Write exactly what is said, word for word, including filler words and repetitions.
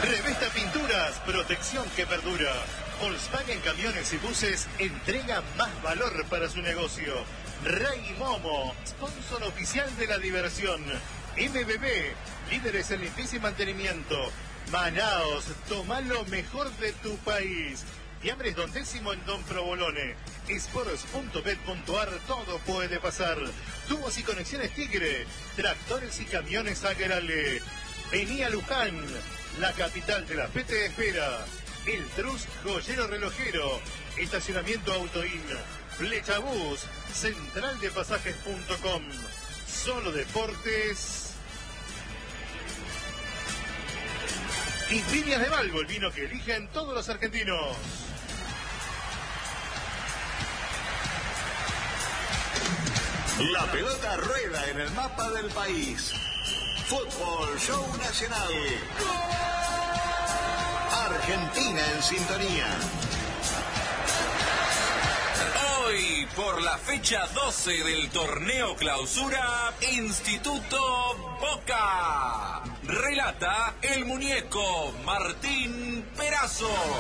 Revesta Pinturas, protección que perdura. Volkswagen Camiones y Buses entrega más valor para su negocio. Ray Momo, sponsor oficial de la diversión. M B B, líderes en limpieza y mantenimiento. Manaos, toma lo mejor de tu país. Fiambres Don Décimo en Don Provolone. Sports punto bet punto ar, todo puede pasar. Tubos y conexiones Tigre. Tractores y camiones Aguerale. Vení a Luján, la capital de la fe te espera. El Trus Joyero Relojero. Estacionamiento Autoin. Flechabús. Central de Pasajes punto com. Solo Deportes. Y Viñas de Valvo, el vino que eligen todos los argentinos. La pelota rueda en el mapa del país. Fútbol Show Nacional. Argentina en sintonía. Hoy, por la fecha doce del torneo clausura, Instituto Boca. Relata el muñeco Martín Perazo.